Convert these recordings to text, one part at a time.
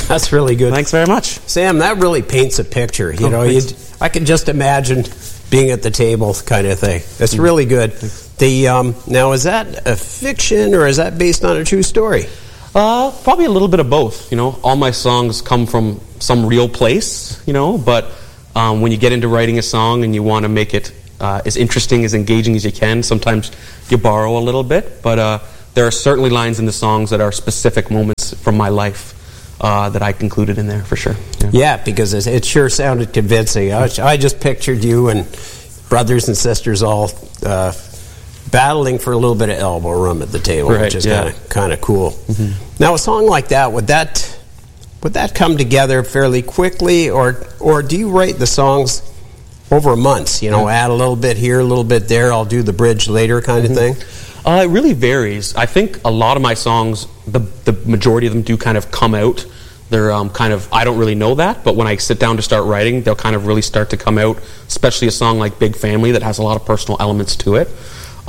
That's really good. Thanks very much. Sam, that really paints a picture. I can just imagine being at the table kind of thing. It's really good. Now, is that a fiction or is that based on a true story? Probably a little bit of both. All my songs come from some real place, but when you get into writing a song and you want to make it as interesting, as engaging as you can, sometimes you borrow a little bit, but there are certainly lines in the songs that are specific moments from my life that I included in there, for sure. Yeah, because it sure sounded convincing. I just pictured you and brothers and sisters all battling for a little bit of elbow room at the table, right, which is kind of cool. Mm-hmm. Now, a song like that, would that come together fairly quickly, or do you write the songs over months? Add a little bit here, a little bit there. I'll do the bridge later, kind of thing. It really varies. I think a lot of my songs, the majority of them do kind of come out. They're I don't really know that, but when I sit down to start writing, they'll kind of really start to come out, especially a song like Big Family that has a lot of personal elements to it.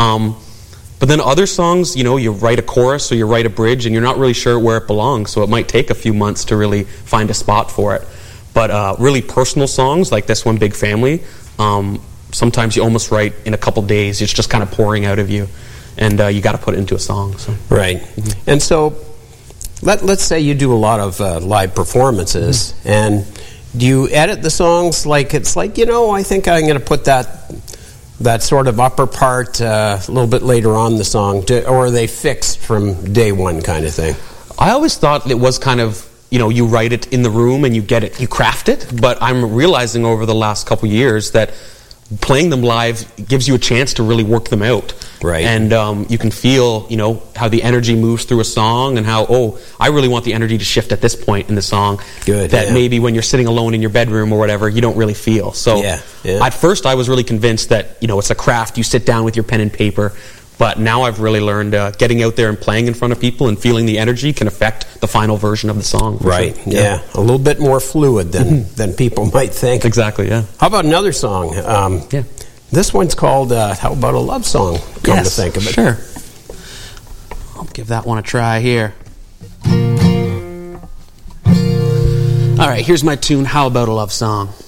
But then other songs, you write a chorus or you write a bridge and you're not really sure where it belongs, so it might take a few months to really find a spot for it. But really personal songs like this one, Big Family, sometimes you almost write in a couple days. It's just kind of pouring out of you. And you got to put it into a song. So. Right. Mm-hmm. And so let's say you do a lot of live performances, and do you edit the songs I think I'm going to put that sort of upper part a little bit later on in the song, or are they fixed from day one kind of thing? I always thought it was kind of, you write it in the room and you get it, you craft it, but I'm realizing over the last couple years that playing them live gives you a chance to really work them out. Right. And you can feel, how the energy moves through a song and how, I really want the energy to shift at this point in the song. Good. That maybe when you're sitting alone in your bedroom or whatever, you don't really feel. So at first I was really convinced that, it's a craft. You sit down with your pen and paper. But now I've really learned getting out there and playing in front of people and feeling the energy can affect the final version of the song. Right, sure. Yeah. A little bit more fluid than people might think. Exactly, yeah. How about another song? This one's called How About a Love Song, come to think of it. Sure. I'll give that one a try here. All right, here's my tune, How About a Love Song.